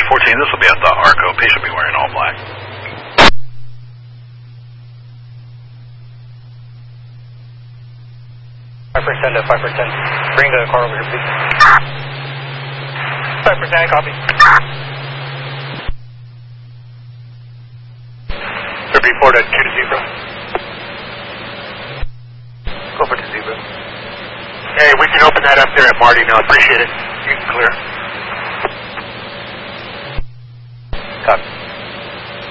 14, this will be at the Arco. Patient will be wearing all black. Five for 10 to 5 for 10. Bring the car over here, please. 5 for 10, copy. 34 to 2 to 0. Go for 2 0. Hey, we can open that up there at Marty now. Appreciate it. You can clear.